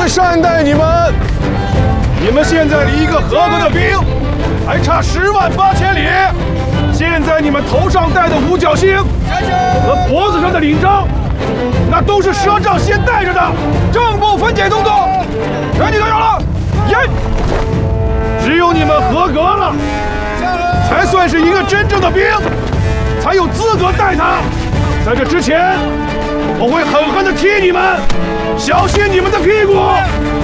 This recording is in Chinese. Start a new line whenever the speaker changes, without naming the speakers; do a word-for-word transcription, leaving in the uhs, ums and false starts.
会善待你们。
你们现在离一个合格的兵还差十万八千里。现在你们头上戴的五角星和脖子上的领章，那都是赊账先带着的。正步分解动作，全体都有了，严！只有你们合格了，才算是一个真正的兵，才有资格带他。在这之前，我会狠狠地踢你们，小心你们的屁股。